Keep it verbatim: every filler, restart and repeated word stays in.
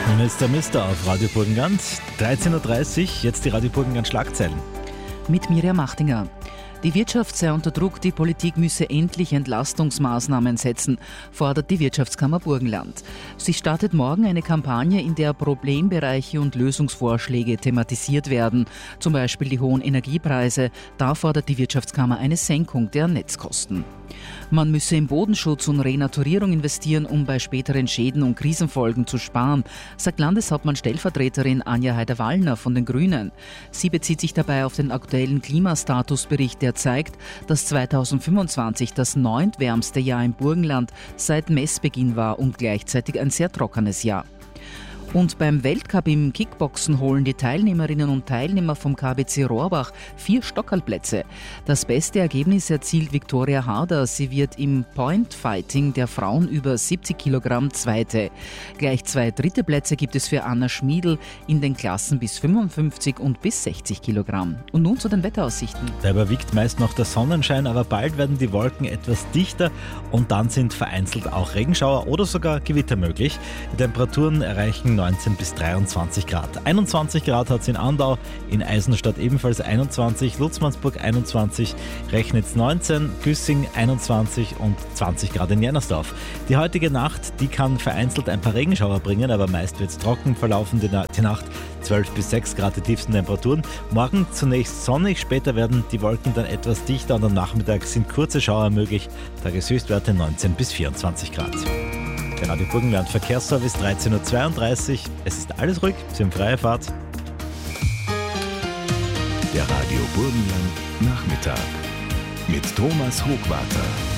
Nun ist der Mister auf Radio Burgenland. dreizehn Uhr dreißig, jetzt die Radio Burgenland Schlagzeilen. Mit Mirja Machtinger. Die Wirtschaft sei unter Druck, die Politik müsse endlich Entlastungsmaßnahmen setzen, fordert die Wirtschaftskammer Burgenland. Sie startet morgen eine Kampagne, in der Problembereiche und Lösungsvorschläge thematisiert werden, zum Beispiel die hohen Energiepreise. Da fordert die Wirtschaftskammer eine Senkung der Netzkosten. Man müsse in Bodenschutz und Renaturierung investieren, um bei späteren Schäden und Krisenfolgen zu sparen, sagt Landeshauptmann-Stellvertreterin Anja Heider-Wallner von den Grünen. Sie bezieht sich dabei auf den aktuellen Klimastatusbericht, der zeigt, dass zweitausendfünfundzwanzig das neuntwärmste Jahr im Burgenland seit Messbeginn war und gleichzeitig ein sehr trockenes Jahr. Und beim Weltcup im Kickboxen holen die Teilnehmerinnen und Teilnehmer vom K B C Rohrbach vier Stockerlplätze. Das beste Ergebnis erzielt Viktoria Harder. Sie wird im Point-Fighting der Frauen über siebzig Kilogramm Zweite. Gleich zwei dritte Plätze gibt es für Anna Schmiedl in den Klassen bis fünfundfünfzig und bis sechzig Kilogramm. Und nun zu den Wetteraussichten. Da überwiegt meist noch der Sonnenschein, aber bald werden die Wolken etwas dichter und dann sind vereinzelt auch Regenschauer oder sogar Gewitter möglich. Die Temperaturen erreichen neunzehn bis dreiundzwanzig Grad. einundzwanzig Grad hat es in Andau, in Eisenstadt ebenfalls einundzwanzig, Lutzmannsburg einundzwanzig, Rechnitz neunzehn, Güssing einundzwanzig und zwanzig Grad in Jennersdorf. Die heutige Nacht, die kann vereinzelt ein paar Regenschauer bringen, aber meist wird es trocken verlaufen. Die, Na- die Nacht zwölf bis sechs Grad die tiefsten Temperaturen. Morgen zunächst sonnig, später werden die Wolken dann etwas dichter und am Nachmittag sind kurze Schauer möglich. Tageshöchstwerte neunzehn bis vierundzwanzig Grad. Der Radio Burgenland Verkehrsservice dreizehn Uhr zweiunddreißig. Es ist alles ruhig, Sie haben freie Fahrt. Der Radio Burgenland Nachmittag mit Thomas Hochwarter.